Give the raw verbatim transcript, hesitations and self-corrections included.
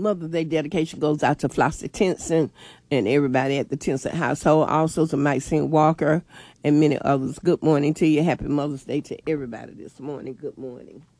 Mother's Day dedication goes out to Flossie Tinson and everybody at the Tinson household. Also to Maxine Walker and many others. Good morning to you. Happy Mother's Day to everybody this morning. Good morning.